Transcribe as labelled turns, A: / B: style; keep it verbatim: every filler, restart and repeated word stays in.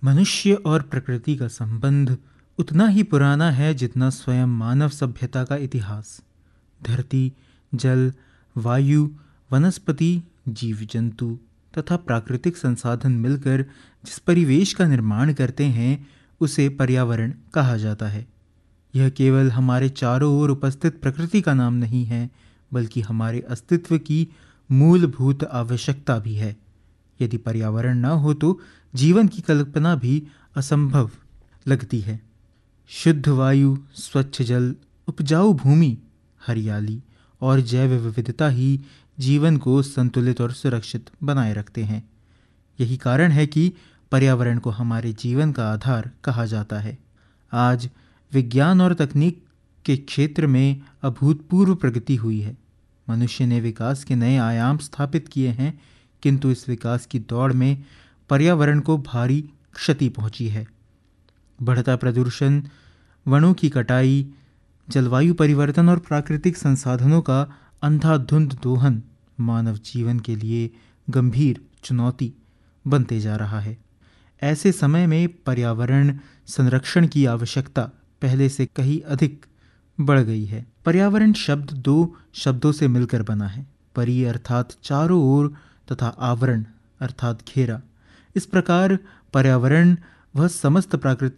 A: मनुष्य और प्रकृति का संबंध उतना ही पुराना है जितना स्वयं मानव सभ्यता का इतिहास। धरती, जल, वायु, वनस्पति, जीव जंतु तथा प्राकृतिक संसाधन मिलकर जिस परिवेश का निर्माण करते हैं उसे पर्यावरण कहा जाता है। यह केवल हमारे चारों ओर उपस्थित प्रकृति का नाम नहीं है, बल्कि हमारे अस्तित्व की मूलभूत आवश्यकता भी है। यदि पर्यावरण न हो तो जीवन की कल्पना भी असंभव लगती है। शुद्ध वायु, स्वच्छ जल, उपजाऊ भूमि, हरियाली और जैव विविधता ही जीवन को संतुलित और सुरक्षित बनाए रखते हैं। यही कारण है कि पर्यावरण को हमारे जीवन का आधार कहा जाता है। आज विज्ञान और तकनीक के क्षेत्र में अभूतपूर्व प्रगति हुई है। मनुष्य ने विकास के नए आयाम स्थापित किए हैं, किंतु इस विकास की दौड़ में पर्यावरण को भारी क्षति पहुंची है। बढ़ता प्रदूषण, वनों की कटाई, जलवायु परिवर्तन और प्राकृतिक संसाधनों का अंधाधुंध दोहन मानव जीवन के लिए गंभीर चुनौती बनते जा रहा है। ऐसे समय में पर्यावरण संरक्षण की आवश्यकता पहले से कहीं अधिक बढ़ गई है। पर्यावरण शब्द दो शब्दों से मिलकर बना है, परि अर्थात चारों ओर तथा आवरण अर्थात घेरा। इस प्रकार पर्यावरण वह समस्त प्राकृतिक